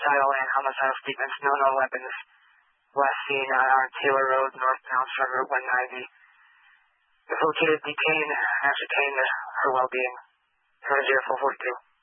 homicidal and homicidal statements. No known weapons. Last seen on Taylor Road, northbound from Route 190. If located, detain and ascertain her well-being. 00442.